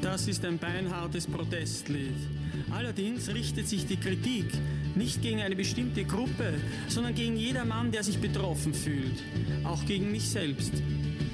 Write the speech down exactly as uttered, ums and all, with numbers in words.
Das ist ein beinhartes Protestlied. Allerdings richtet sich die Kritik nicht gegen eine bestimmte Gruppe, sondern gegen jedermann, der sich betroffen fühlt, auch gegen mich selbst.